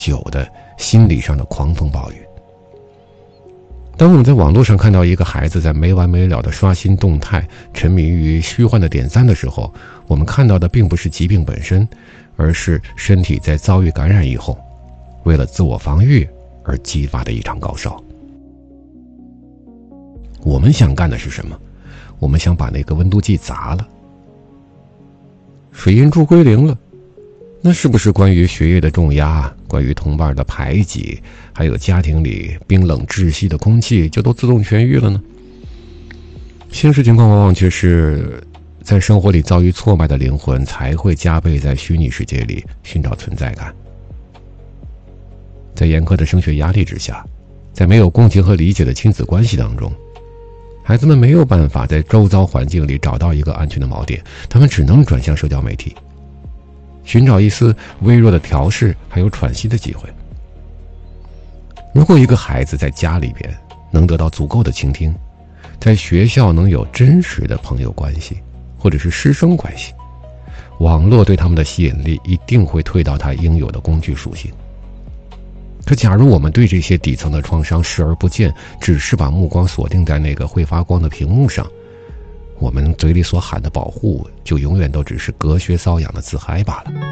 久的心理上的狂风暴雨。当我们在网络上看到一个孩子在没完没了的刷新动态，沉迷于虚幻的点赞的时候，我们看到的并不是疾病本身，而是身体在遭遇感染以后，为了自我防御而激发的一场高烧。我们想干的是什么？我们想把那个温度计砸了，水银柱归零了，那是不是关于学业的重压，关于同伴的排挤，还有家庭里冰冷窒息的空气就都自动痊愈了呢？现实情况往往却是，在生活里遭遇挫败的灵魂才会加倍在虚拟世界里寻找存在感。在严苛的升学压力之下，在没有共情和理解的亲子关系当中，孩子们没有办法在周遭环境里找到一个安全的锚点，他们只能转向社交媒体，寻找一丝微弱的调试还有喘息的机会。如果一个孩子在家里边能得到足够的倾听，在学校能有真实的朋友关系或者是师生关系，网络对他们的吸引力一定会退到它应有的工具属性。可假如我们对这些底层的创伤视而不见，只是把目光锁定在那个会发光的屏幕上，我们嘴里所喊的保护就永远都只是隔靴搔痒的自嗨罢了。